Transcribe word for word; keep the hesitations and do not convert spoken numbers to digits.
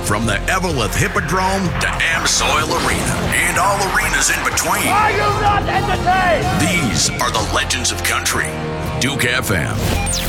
From the Eveleth Hippodrome to Amsoil Arena and all arenas in between. Are you not entertained? These are the legends of country. Duke F M.